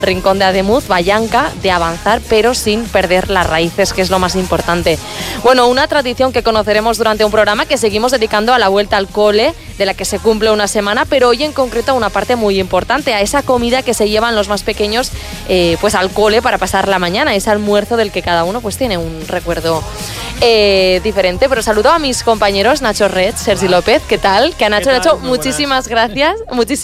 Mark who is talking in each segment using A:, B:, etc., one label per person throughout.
A: rincón de Ademuz, Vallanca, de avanzar, pero sin perder las raíces, que es lo más importante. Bueno, una tradición que conoceremos durante un programa que seguimos dedicando a la vuelta al cole, de la que se cumple una semana, pero hoy en concreto a una parte muy importante, a esa comida que se llevan los más pequeños pues al cole para pasar la mañana, ese almuerzo del que cada uno pues tiene un recuerdo diferente. Pero saludo a mis compañeros Nacho Red, Sergi López, ¿qué tal? Que a Nacho le ha hecho muchísimas gracias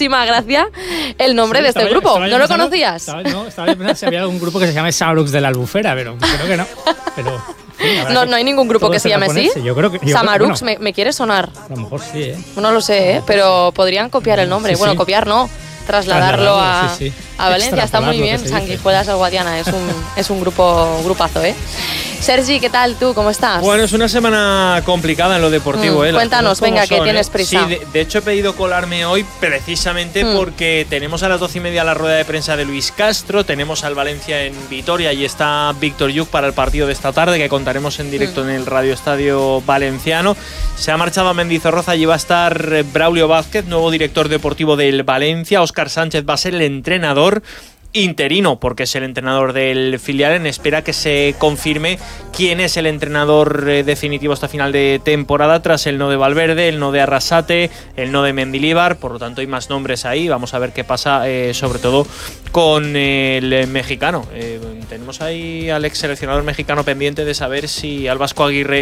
A: el nombre de este grupo. ¿No lo conocías?
B: Estaba pensando si había algún grupo que se llame Samarux de la Albufera, pero creo que no. Pero,
A: no hay ningún grupo que se llame así.
B: Yo creo que
A: Samarux, bueno, me quiere sonar.
B: A lo mejor sí,
A: No lo sé, pero podrían copiar el nombre. Bueno, copiar no, trasladarlo a Valencia. Está muy bien. Sanguijuelas al Guadiana es un grupazo, ¿eh? Sergi, ¿qué tal tú? ¿Cómo estás?
C: Bueno, es una semana complicada en lo deportivo.
A: Cuéntanos, venga, que tienes prisa.
C: Sí, de hecho he pedido colarme hoy precisamente porque tenemos a las 12:30 la rueda de prensa de Luis Castro, tenemos al Valencia en Vitoria y está Víctor Lluch para el partido de esta tarde, que contaremos en directo en el Radio Estadio Valenciano. Se ha marchado a Mendizorroza, allí va a estar Braulio Vázquez, nuevo director deportivo del Valencia. Óscar Sánchez va a ser el entrenador interino, porque es el entrenador del filial, en espera que se confirme quién es el entrenador definitivo hasta final de temporada, tras el no de Valverde, el no de Arrasate, el no de Mendilibar. Por lo tanto hay más nombres ahí. Vamos a ver qué pasa sobre todo con el mexicano. Tenemos ahí al ex seleccionador mexicano pendiente de saber si al Vasco Aguirre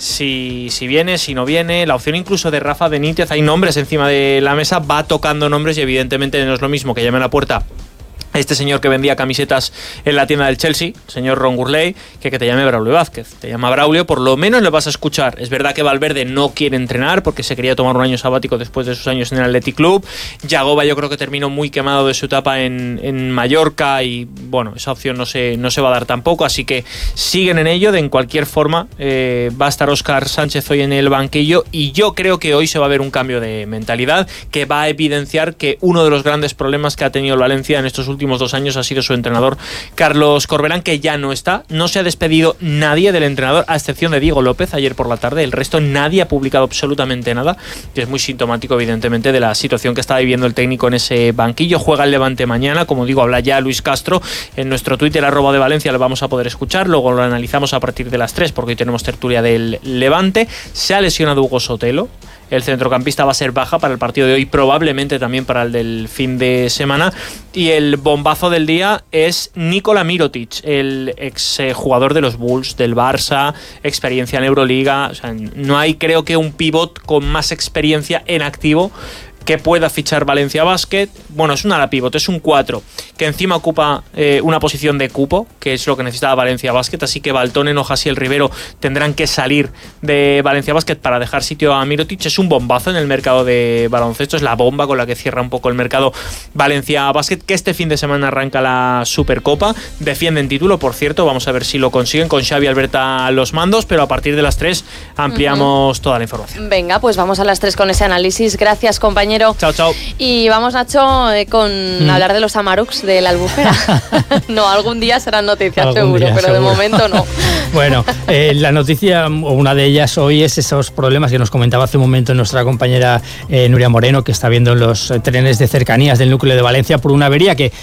C: si viene, si no viene, la opción incluso de Rafa Benítez. Hay nombres encima de la mesa, va tocando nombres y evidentemente no es lo mismo que llame a la puerta este señor que vendía camisetas en la tienda del Chelsea, señor Ron Gurley, que te llame Braulio Vázquez. Te llama Braulio, por lo menos le vas a escuchar. Es verdad que Valverde no quiere entrenar porque se quería tomar un año sabático después de sus años en el Athletic Club. Yagoba yo creo que terminó muy quemado de su etapa en Mallorca y bueno, esa opción no se va a dar tampoco, así que siguen en ello. En cualquier forma va a estar Óscar Sánchez hoy en el banquillo y yo creo que hoy se va a ver un cambio de mentalidad que va a evidenciar que uno de los grandes problemas que ha tenido el Valencia en estos últimos 2 años ha sido su entrenador Carlos Corberán, que ya no está. No se ha despedido nadie del entrenador, a excepción de Diego López ayer por la tarde. El resto nadie ha publicado absolutamente nada, que es muy sintomático evidentemente de la situación que está viviendo el técnico en ese banquillo. Juega el Levante mañana, como digo, habla ya Luis Castro en nuestro Twitter @de Valencia, lo vamos a poder escuchar, luego lo analizamos a partir de las 3 porque hoy tenemos tertulia del Levante. Se ha lesionado Hugo Sotelo, el centrocampista va a ser baja para el partido de hoy, probablemente también para el del fin de semana. Y el bombazo del día es Nikola Mirotic, el exjugador de los Bulls, del Barça, experiencia en Euroliga. O sea, no hay, creo que, un pivot con más experiencia en activo que pueda fichar Valencia Basket. Bueno, es un ala pívot, es un 4, que encima ocupa una posición de cupo, que es lo que necesitaba Valencia Basket, así que Baltón, Enojas y el Rivero tendrán que salir de Valencia Basket para dejar sitio a Mirotic. Es un bombazo en el mercado de baloncesto, es la bomba con la que cierra un poco el mercado Valencia Basket, que este fin de semana arranca la Supercopa, defienden título, por cierto, vamos a ver si lo consiguen con Xavi Alberta a los mandos, pero a partir de las 3 ampliamos toda la información.
A: Venga, pues vamos a las 3 con ese análisis. Gracias, compañero.
C: Chao.
A: Y vamos, Nacho, con hablar de los Samarux de la Albufera. No, algún día serán noticias seguro, pero seguro. De momento no.
B: Bueno, la noticia, o una de ellas hoy, es esos problemas que nos comentaba hace un momento nuestra compañera Nuria Moreno, que está viendo los trenes de cercanías del núcleo de Valencia por una avería que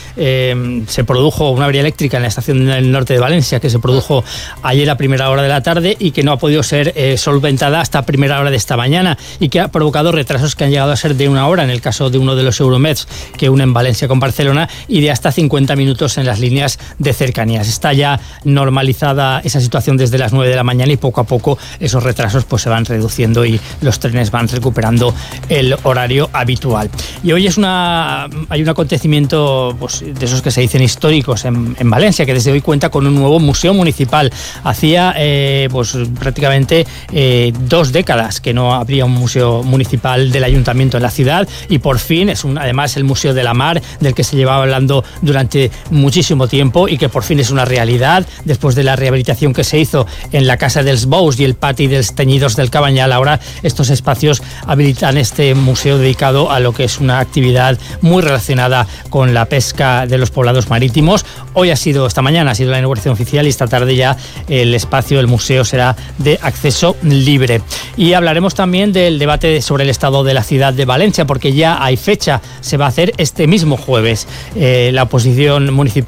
B: se produjo, una avería eléctrica en la estación del norte de Valencia, que se produjo ayer a primera hora de la tarde y que no ha podido ser solventada hasta primera hora de esta mañana y que ha provocado retrasos que han llegado a ser de una hora en el caso de uno de los Euromeds que unen Valencia con Barcelona y de hasta 50 minutos en las líneas de cercanías. Está ya normalizada esa situación desde las 9 de la mañana y poco a poco esos retrasos pues se van reduciendo y los trenes van recuperando el horario habitual. Y hoy hay un acontecimiento pues, de esos que se dicen históricos en Valencia, que desde hoy cuenta con un nuevo museo municipal. Hacía pues prácticamente 2 décadas que no habría un museo municipal del ayuntamiento en la ciudad y por fin es además el Museo de la Mar, del que se llevaba hablando durante muchísimo tiempo y que por fin es una realidad después de la rehabilitación que se hizo en la Casa dels Bous y el Pati dels Teñidos del Cabanyal. Ahora estos espacios habilitan este museo dedicado a lo que es una actividad muy relacionada con la pesca de los poblados marítimos. Esta mañana ha sido la inauguración oficial y esta tarde ya el espacio, el museo, será de acceso libre. Y hablaremos también del debate sobre el estado de la ciudad de Valencia, fecha, porque ya hay fecha, se va a hacer este mismo jueves. La oposición municipal